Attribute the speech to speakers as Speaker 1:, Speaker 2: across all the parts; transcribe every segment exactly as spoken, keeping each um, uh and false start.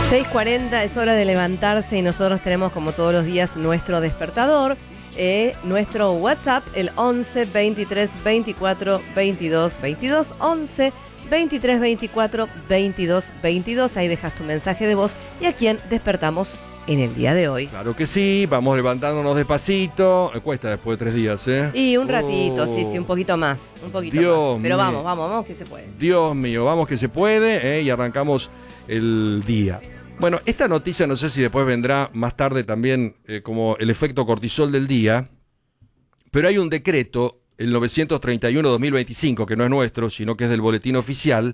Speaker 1: seis cuarenta es hora de levantarse y nosotros tenemos como todos los días nuestro despertador, eh, nuestro WhatsApp, el once, veintitrés, veinticuatro, veintidós, veintidós, once, veintitrés, veinticuatro, veintidós, veintidós, ahí dejas tu mensaje de voz y a quién despertamos en el día de hoy.
Speaker 2: Claro que sí, vamos levantándonos despacito, cuesta después de tres días, ¿eh?
Speaker 1: Y un ratito,
Speaker 2: oh.
Speaker 1: sí, sí, un poquito más, un poquito
Speaker 2: Dios
Speaker 1: más. Pero
Speaker 2: mío.
Speaker 1: vamos, vamos, vamos que se puede.
Speaker 2: Dios mío, vamos que se puede, ¿eh? Y arrancamos el día. Bueno, esta noticia no sé si después vendrá más tarde también eh, como el efecto cortisol del día, pero hay un decreto, el novecientos treinta y uno dos mil veinticinco, que no es nuestro, sino que es del boletín oficial,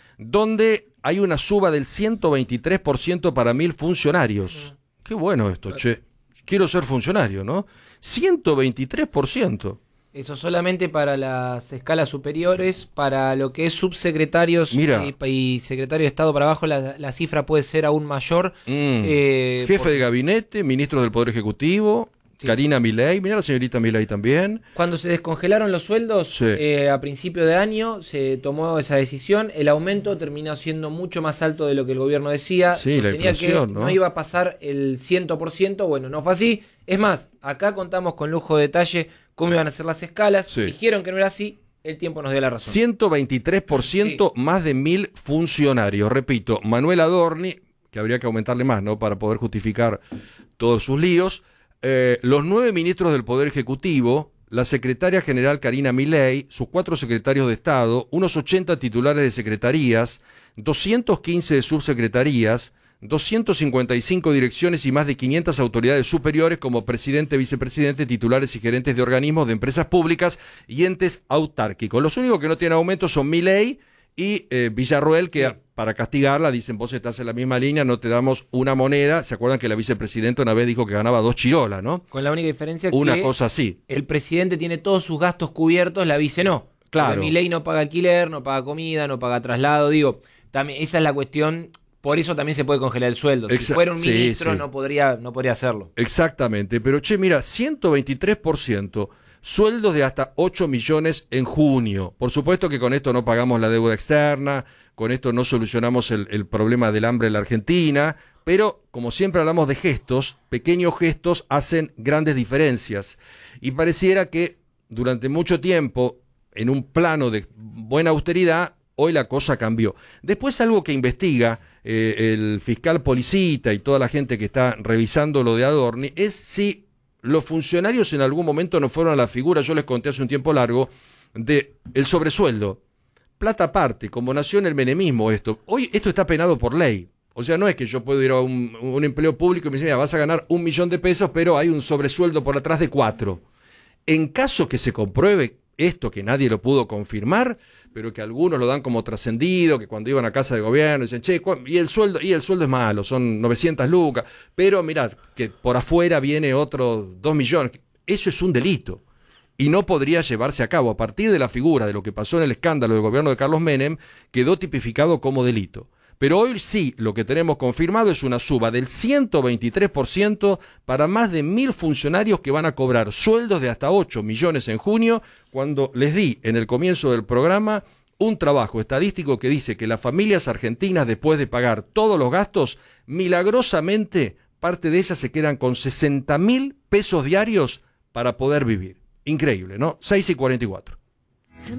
Speaker 2: donde hay una suba del ciento veintitrés por ciento para mil funcionarios. Qué bueno esto, che. Quiero ser funcionario, ¿no? ciento veintitrés por ciento.
Speaker 3: Eso solamente para las escalas superiores, para lo que es subsecretarios y, y secretario de Estado para abajo, la, la cifra puede ser aún mayor.
Speaker 2: Mm.
Speaker 3: Eh,
Speaker 2: Jefe
Speaker 3: por...
Speaker 2: de gabinete, ministros del Poder Ejecutivo, sí. Karina Milei, mira la señorita Milei también.
Speaker 3: Cuando se descongelaron los sueldos, sí. eh, a principio de año se tomó esa decisión, el aumento terminó siendo mucho más alto de lo que el gobierno decía.
Speaker 2: Sí, la inflación,
Speaker 3: que
Speaker 2: ¿no?
Speaker 3: no iba a pasar el cien por ciento, bueno, no fue así. Es más, acá contamos con lujo de detalle cómo iban a ser las escalas, sí. Dijeron que no era así, el tiempo nos dio la razón.
Speaker 2: ciento veintitrés por ciento, sí. Más de mil funcionarios. Repito, Manuel Adorni, que habría que aumentarle más, ¿no? Para poder justificar todos sus líos. Eh, los nueve ministros del Poder Ejecutivo, la secretaria general Karina Milei, sus cuatro secretarios de Estado, unos ochenta titulares de secretarías, doscientos quince de subsecretarías, doscientas cincuenta y cinco direcciones y más de quinientas autoridades superiores como presidente, vicepresidente, titulares y gerentes de organismos de empresas públicas y entes autárquicos. Los únicos que no tienen aumento son Milei y eh, Villarroel, que sí. Para castigarla dicen, vos estás en la misma línea, no te damos una moneda. ¿Se acuerdan que la vicepresidenta una vez dijo que ganaba dos chirolas, no?
Speaker 3: Con la única diferencia
Speaker 2: una
Speaker 3: que
Speaker 2: cosa así.
Speaker 3: El presidente tiene todos sus gastos cubiertos, la vice no.
Speaker 2: Claro.
Speaker 3: Milei no paga alquiler, no paga comida, no paga traslado, digo, también esa es la cuestión. Por eso también se puede congelar el sueldo. Si Exa- fuera un ministro sí, sí. no podría no podría hacerlo.
Speaker 2: Exactamente, pero che, mira, ciento veintitrés por ciento, sueldos de hasta ocho millones en junio. Por supuesto que con esto no pagamos la deuda externa, con esto no solucionamos el, el problema del hambre en la Argentina, pero como siempre hablamos de gestos, pequeños gestos hacen grandes diferencias. Y pareciera que durante mucho tiempo, en un plano de buena austeridad, hoy la cosa cambió. Después algo que investiga eh, el fiscal Policita y toda la gente que está revisando lo de Adorni es si los funcionarios en algún momento no fueron a la figura, yo les conté hace un tiempo largo, de el sobresueldo. Plata aparte, como nació en el menemismo esto. Hoy esto está penado por ley. O sea, no es que yo puedo ir a un, un empleo público y me dicen, mira, vas a ganar un millón de pesos, pero hay un sobresueldo por atrás de cuatro. En caso que se compruebe esto, que nadie lo pudo confirmar, pero que algunos lo dan como trascendido, que cuando iban a casa de gobierno dicen, che, y el sueldo, y el sueldo es malo, son novecientas lucas, pero mirad, que por afuera viene otro dos millones, eso es un delito, y no podría llevarse a cabo. A partir de la figura de lo que pasó en el escándalo del gobierno de Carlos Menem, quedó tipificado como delito. Pero hoy sí, lo que tenemos confirmado es una suba del ciento veintitrés por ciento para más de mil funcionarios que van a cobrar sueldos de hasta ocho millones en junio, cuando les di en el comienzo del programa un trabajo estadístico que dice que las familias argentinas, después de pagar todos los gastos, milagrosamente parte de ellas se quedan con sesenta mil pesos diarios para poder vivir. Increíble, ¿no? seis y cuarenta y cuatro.